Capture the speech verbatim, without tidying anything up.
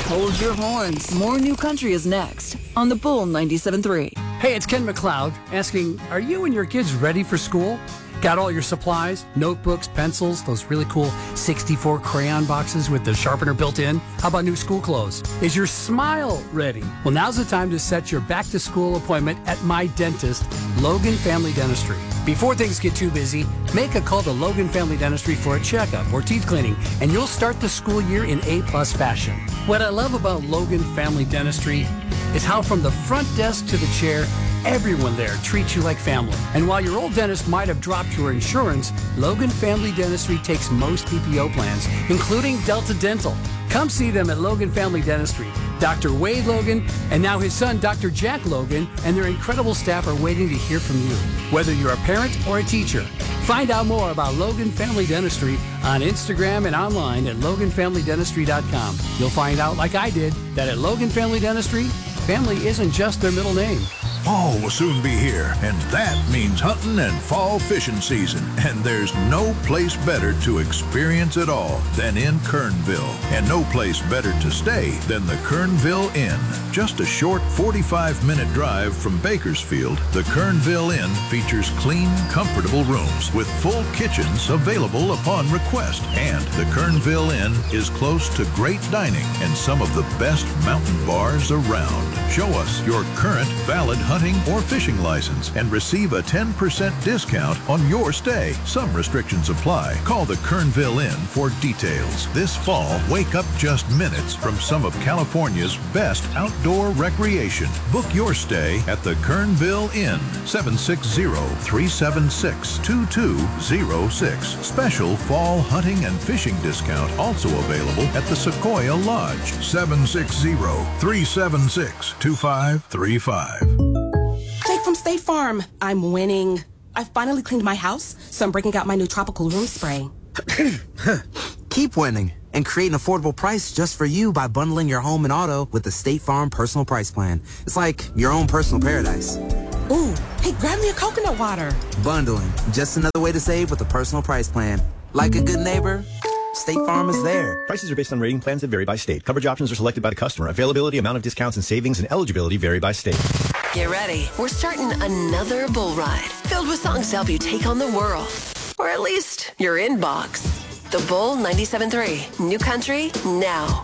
Hold your horns. More New Country is next on the Bull ninety-seven point three. Hey, it's Ken McLeod asking, are you and your kids ready for school? Got all your supplies, notebooks, pencils, those really cool sixty-four crayon boxes with the sharpener built in? How about new school clothes? Is your smile ready? Well, now's the time to set your back-to-school appointment at my dentist, Logan Family Dentistry. Before things get too busy, make a call to Logan Family Dentistry for a checkup or teeth cleaning, and you'll start the school year in A-plus fashion. What I love about Logan Family Dentistry is how from the front desk to the chair, everyone there treats you like family. And while your old dentist might have dropped your insurance, Logan Family Dentistry takes most P P O plans, including Delta Dental. Come see them at Logan Family Dentistry. Doctor Wade Logan and now his son, Doctor Jack Logan, and their incredible staff are waiting to hear from you. Whether you're a parent or a teacher, find out more about Logan Family Dentistry on Instagram and online at logan family dentistry dot com. You'll find out, like I did, that at Logan Family Dentistry, family isn't just their middle name. Fall will soon be here, and that means hunting and fall fishing season. And there's no place better to experience it all than in Kernville. And no place better to stay than the Kernville Inn. Just a short forty-five minute drive from Bakersfield, the Kernville Inn features clean, comfortable rooms with full kitchens available upon request. And the Kernville Inn is close to great dining and some of the best mountain bars around. Show us your current valid hunting or fishing license and receive a ten percent discount on your stay. Some restrictions apply. Call the Kernville Inn for details. This fall, wake up just minutes from some of California's best outdoor recreation. Book your stay at the Kernville Inn, seven six zero, three seven six, two two zero six. Special fall hunting and fishing discount also available at the Sequoia Lodge, seven six zero, three seven six, two five three five. Jake from State Farm. I'm winning. I finally cleaned my house, so I'm breaking out my new tropical room spray. Keep winning and create an affordable price just for you by bundling your home and auto with the State Farm Personal Price Plan. It's like your own personal paradise. Ooh, hey, grab me a coconut water. Bundling, just another way to save with the Personal Price Plan. Like a good neighbor, State Farm is there. Prices are based on rating plans that vary by state. Coverage options are selected by the customer. Availability, amount of discounts and savings, and eligibility vary by state. Get ready. We're starting another bull ride filled with songs to help you take on the world. Or at least your inbox. The Bull ninety-seven point three. New Country now.